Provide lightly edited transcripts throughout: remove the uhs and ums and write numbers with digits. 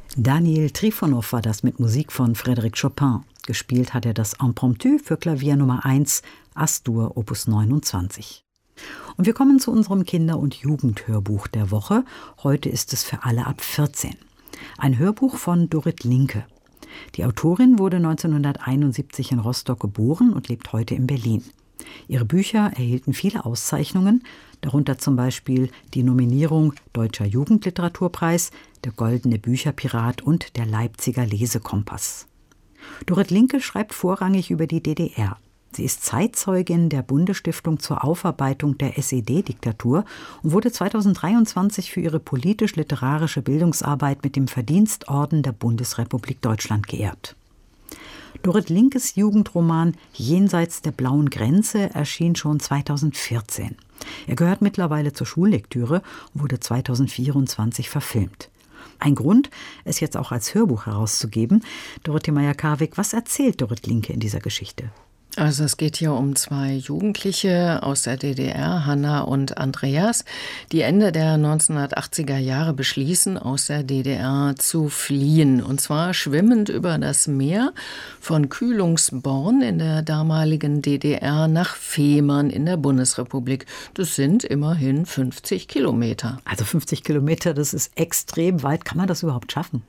Daniel Trifonow war das mit Musik von Frédéric Chopin. Gespielt hat er das Impromptu für Klavier Nummer 1, As-Dur, Opus 29. Und wir kommen zu unserem Kinder- und Jugendhörbuch der Woche. Heute ist es für alle ab 14. Ein Hörbuch von Dorit Linke. Die Autorin wurde 1971 in Rostock geboren und lebt heute in Berlin. Ihre Bücher erhielten viele Auszeichnungen, darunter zum Beispiel die Nominierung Deutscher Jugendliteraturpreis, der Goldene Bücherpirat und der Leipziger Lesekompass. Dorit Linke schreibt vorrangig über die DDR. Sie ist Zeitzeugin der Bundesstiftung zur Aufarbeitung der SED-Diktatur und wurde 2023 für ihre politisch-literarische Bildungsarbeit mit dem Verdienstorden der Bundesrepublik Deutschland geehrt. Dorit Linkes Jugendroman Jenseits der blauen Grenze erschien schon 2014. Er gehört mittlerweile zur Schullektüre und wurde 2024 verfilmt. Ein Grund, es jetzt auch als Hörbuch herauszugeben. Dorothee Meyer-Karwig, was erzählt Dorit Linke in dieser Geschichte? Also es geht hier um 2 Jugendliche aus der DDR, Hanna und Andreas, die Ende der 1980er Jahre beschließen, aus der DDR zu fliehen. Und zwar schwimmend über das Meer von Kühlungsborn in der damaligen DDR nach Fehmarn in der Bundesrepublik. Das sind immerhin 50 Kilometer. Also 50 Kilometer, das ist extrem weit. Kann man das überhaupt schaffen?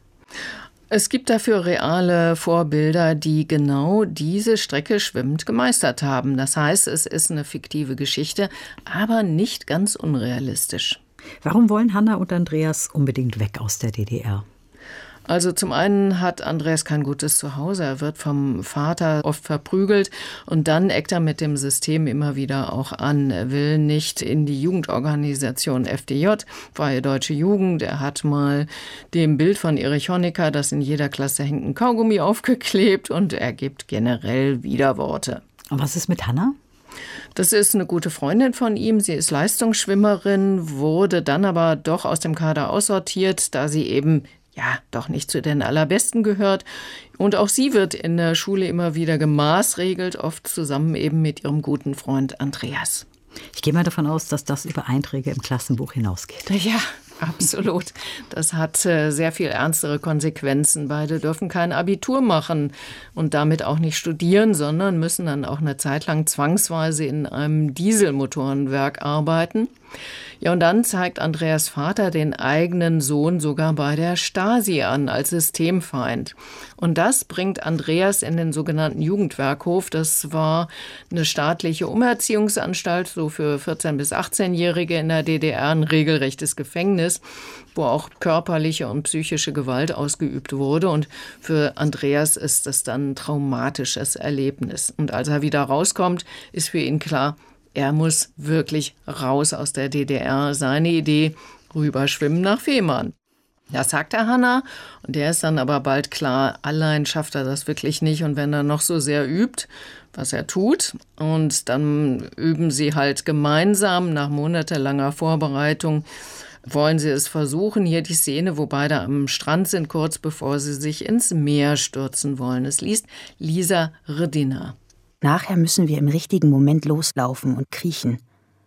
Es gibt dafür reale Vorbilder, die genau diese Strecke schwimmend gemeistert haben. Das heißt, es ist eine fiktive Geschichte, aber nicht ganz unrealistisch. Warum wollen Hanna und Andreas unbedingt weg aus der DDR? Also zum einen hat Andreas kein gutes Zuhause. Er wird vom Vater oft verprügelt und dann eckt er mit dem System immer wieder auch an. Er will nicht in die Jugendorganisation FDJ, Freie Deutsche Jugend. Er hat mal dem Bild von Erich Honecker, das in jeder Klasse hängt, ein Kaugummi aufgeklebt und er gibt generell Widerworte. Und was ist mit Hanna? Das ist eine gute Freundin von ihm. Sie ist Leistungsschwimmerin, wurde dann aber doch aus dem Kader aussortiert, da sie eben doch nicht zu den Allerbesten gehört. Und auch sie wird in der Schule immer wieder gemaßregelt, oft zusammen eben mit ihrem guten Freund Andreas. Ich gehe mal davon aus, dass das über Einträge im Klassenbuch hinausgeht. Ja, absolut. Das hat sehr viel ernstere Konsequenzen. Beide dürfen kein Abitur machen und damit auch nicht studieren, sondern müssen dann auch eine Zeit lang zwangsweise in einem Dieselmotorenwerk arbeiten. Ja, und dann zeigt Andreas Vater den eigenen Sohn sogar bei der Stasi an, als Systemfeind. Und das bringt Andreas in den sogenannten Jugendwerkhof. Das war eine staatliche Umerziehungsanstalt, so für 14- bis 18-Jährige in der DDR, ein regelrechtes Gefängnis, wo auch körperliche und psychische Gewalt ausgeübt wurde. Und für Andreas ist das dann ein traumatisches Erlebnis. Und als er wieder rauskommt, ist für ihn klar, er muss wirklich raus aus der DDR. Seine Idee, rüberschwimmen nach Fehmarn. Das sagt er Hanna und der ist dann aber bald klar, allein schafft er das wirklich nicht. Und wenn er noch so sehr übt, was er tut, und dann üben sie halt gemeinsam nach monatelanger Vorbereitung, wollen sie es versuchen. Hier die Szene, wo beide am Strand sind, kurz bevor sie sich ins Meer stürzen wollen. Es liest Lisa Rdina. Nachher müssen wir im richtigen Moment loslaufen und kriechen,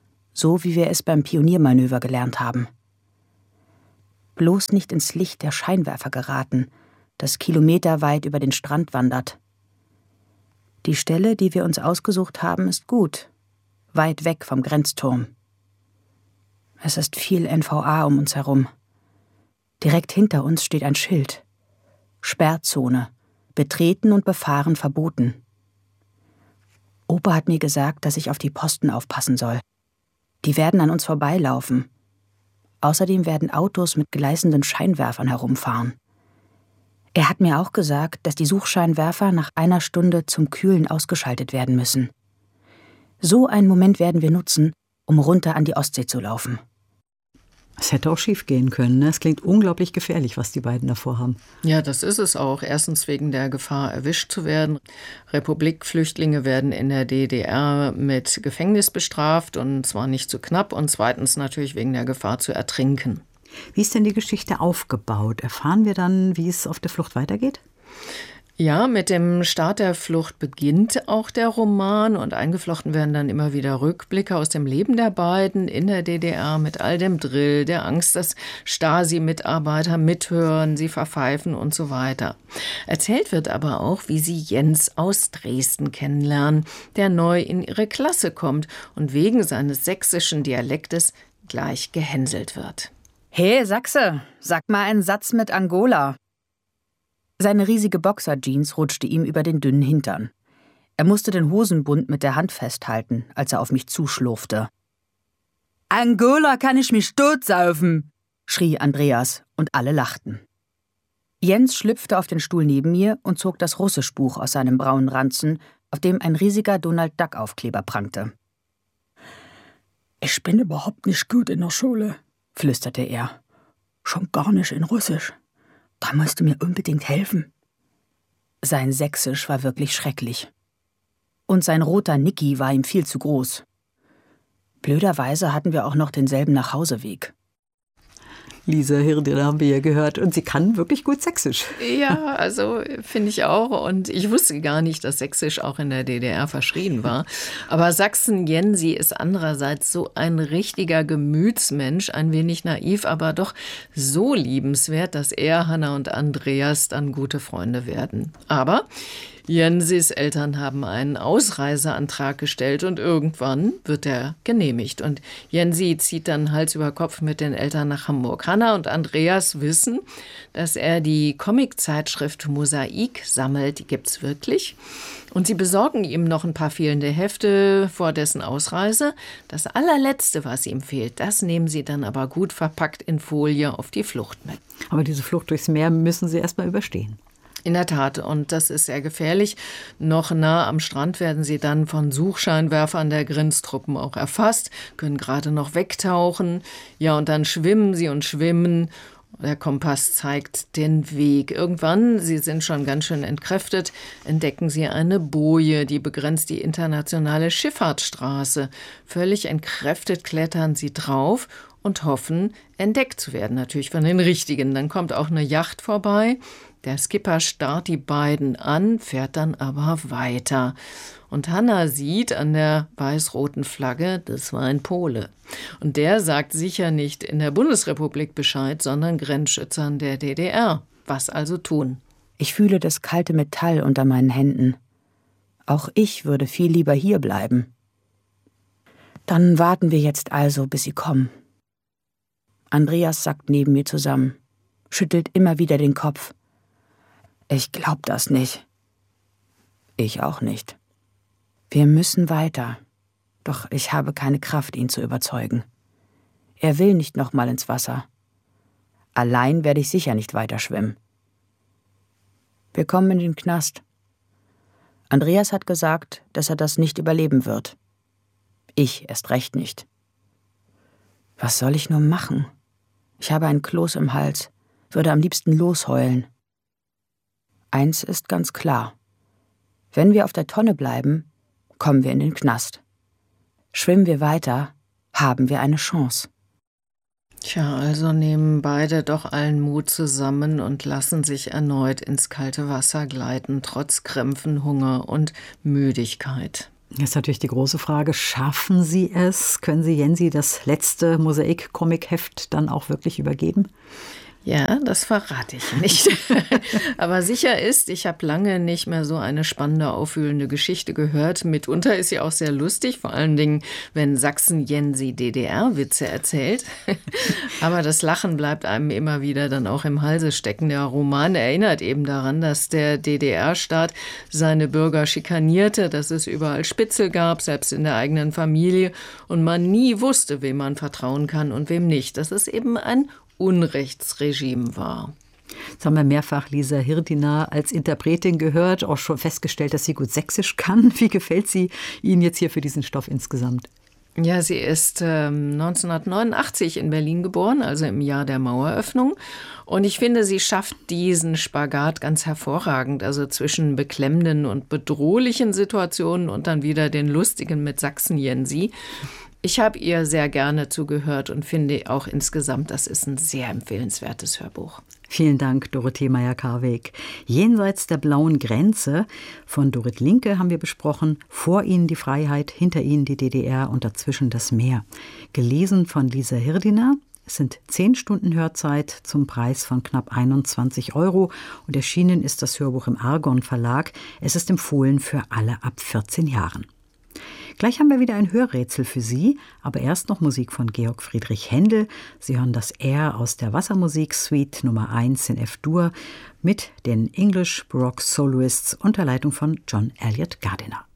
so wie wir es beim Pioniermanöver gelernt haben. Bloß nicht ins Licht der Scheinwerfer geraten, das kilometerweit über den Strand wandert. Die Stelle, die wir uns ausgesucht haben, ist gut, weit weg vom Grenzturm. Es ist viel NVA um uns herum. Direkt hinter uns steht ein Schild. Sperrzone, betreten und befahren verboten. Opa hat mir gesagt, dass ich auf die Posten aufpassen soll. Die werden an uns vorbeilaufen. Außerdem werden Autos mit gleißenden Scheinwerfern herumfahren. Er hat mir auch gesagt, dass die Suchscheinwerfer nach 1 Stunde zum Kühlen ausgeschaltet werden müssen. So einen Moment werden wir nutzen, um runter an die Ostsee zu laufen. Es hätte auch schief gehen können. Ne? Es klingt unglaublich gefährlich, was die beiden davor haben. Ja, das ist es auch. Erstens wegen der Gefahr, erwischt zu werden. Republikflüchtlinge werden in der DDR mit Gefängnis bestraft, und zwar nicht zu knapp. Und zweitens natürlich wegen der Gefahr zu ertrinken. Wie ist denn die Geschichte aufgebaut? Erfahren wir dann, wie es auf der Flucht weitergeht? Ja, mit dem Start der Flucht beginnt auch der Roman und eingeflochten werden dann immer wieder Rückblicke aus dem Leben der beiden in der DDR mit all dem Drill, der Angst, dass Stasi-Mitarbeiter mithören, sie verpfeifen und so weiter. Erzählt wird aber auch, wie sie Jens aus Dresden kennenlernen, der neu in ihre Klasse kommt und wegen seines sächsischen Dialektes gleich gehänselt wird. Hey, Sachse, sag mal einen Satz mit Angola. Seine riesige Boxerjeans rutschte ihm über den dünnen Hintern. Er musste den Hosenbund mit der Hand festhalten, als er auf mich zuschlurfte. »Angola kann ich mich totsaufen«, schrie Andreas und alle lachten. Jens schlüpfte auf den Stuhl neben mir und zog das Russischbuch aus seinem braunen Ranzen, auf dem ein riesiger Donald-Duck-Aufkleber prangte. »Ich bin überhaupt nicht gut in der Schule«, flüsterte er. »Schon gar nicht in Russisch. Da musst du mir unbedingt helfen.« Sein Sächsisch war wirklich schrecklich. Und sein roter Niki war ihm viel zu groß. Blöderweise hatten wir auch noch denselben Nachhauseweg. Lisa Hirdina haben wir ja gehört und sie kann wirklich gut Sächsisch. Ja, also finde ich auch. Und ich wusste gar nicht, dass Sächsisch auch in der DDR verschrien war. Aber Sachsen-Jensi ist andererseits so ein richtiger Gemütsmensch, ein wenig naiv, aber doch so liebenswert, dass er, Hanna und Andreas dann gute Freunde werden. Aber Jensis Eltern haben einen Ausreiseantrag gestellt und irgendwann wird er genehmigt. Und Jensi zieht dann Hals über Kopf mit den Eltern nach Hamburg. Hanna und Andreas wissen, dass er die Comiczeitschrift Mosaik sammelt. Die gibt's wirklich. Und sie besorgen ihm noch ein paar fehlende Hefte vor dessen Ausreise. Das allerletzte, was ihm fehlt, das nehmen sie dann aber gut verpackt in Folie auf die Flucht mit. Aber diese Flucht durchs Meer müssen sie erst mal überstehen. In der Tat, und das ist sehr gefährlich. Noch nah am Strand werden sie dann von Suchscheinwerfern der Grenztruppen auch erfasst, können gerade noch wegtauchen. Ja, und dann schwimmen sie und schwimmen. Der Kompass zeigt den Weg. Irgendwann, sie sind schon ganz schön entkräftet, entdecken sie eine Boje, die begrenzt die internationale Schifffahrtsstraße. Völlig entkräftet klettern sie drauf und hoffen, entdeckt zu werden, natürlich von den Richtigen. Dann kommt auch eine Yacht vorbei. Der Skipper starrt die beiden an, fährt dann aber weiter. Und Hanna sieht an der weiß-roten Flagge, das war ein Pole. Und der sagt sicher nicht in der Bundesrepublik Bescheid, sondern Grenzschützern der DDR. Was also tun? Ich fühle das kalte Metall unter meinen Händen. Auch ich würde viel lieber hier bleiben. Dann warten wir jetzt also, bis sie kommen. Andreas sackt neben mir zusammen, schüttelt immer wieder den Kopf. Ich glaub das nicht. Ich auch nicht. Wir müssen weiter. Doch ich habe keine Kraft, ihn zu überzeugen. Er will nicht noch mal ins Wasser. Allein werde ich sicher nicht weiter schwimmen. Wir kommen in den Knast. Andreas hat gesagt, dass er das nicht überleben wird. Ich erst recht nicht. Was soll ich nur machen? Ich habe einen Kloß im Hals, würde am liebsten losheulen. Eins ist ganz klar. Wenn wir auf der Tonne bleiben, kommen wir in den Knast. Schwimmen wir weiter, haben wir eine Chance. Tja, also nehmen beide doch allen Mut zusammen und lassen sich erneut ins kalte Wasser gleiten, trotz Krämpfen, Hunger und Müdigkeit. Jetzt ist natürlich die große Frage, schaffen Sie es? Können Sie Jensi das letzte Mosaik-Comic-Heft dann auch wirklich übergeben? Ja, das verrate ich nicht. Aber sicher ist, ich habe lange nicht mehr so eine spannende, aufwühlende Geschichte gehört. Mitunter ist sie auch sehr lustig, vor allen Dingen, wenn Sachsen-Jensi DDR-Witze erzählt. Aber das Lachen bleibt einem immer wieder dann auch im Halse stecken. Der Roman erinnert eben daran, dass der DDR-Staat seine Bürger schikanierte, dass es überall Spitzel gab, selbst in der eigenen Familie, und man nie wusste, wem man vertrauen kann und wem nicht. Das ist eben ein Unrechtsregime war. Jetzt haben wir mehrfach Lisa Hirdina als Interpretin gehört, auch schon festgestellt, dass sie gut Sächsisch kann. Wie gefällt sie Ihnen jetzt hier für diesen Stoff insgesamt? Ja, sie ist 1989 in Berlin geboren, also im Jahr der Maueröffnung. Und ich finde, sie schafft diesen Spagat ganz hervorragend, also zwischen beklemmenden und bedrohlichen Situationen und dann wieder den lustigen mit Sachsen-Jensi. Ich habe ihr sehr gerne zugehört und finde auch insgesamt, das ist ein sehr empfehlenswertes Hörbuch. Vielen Dank, Dorothee Meyer-Karweg. Jenseits der blauen Grenze von Dorit Linke haben wir besprochen. Vor ihnen die Freiheit, hinter ihnen die DDR und dazwischen das Meer. Gelesen von Lisa Hirdiner. Es sind 10 Stunden Hörzeit zum Preis von knapp 21 € und erschienen ist das Hörbuch im Argon Verlag. Es ist empfohlen für alle ab 14 Jahren. Gleich haben wir wieder ein Hörrätsel für Sie, aber erst noch Musik von Georg Friedrich Händel. Sie hören das Air aus der Wassermusik-Suite Nummer 1 in F-Dur mit den English Baroque Soloists unter Leitung von John Elliott Gardiner.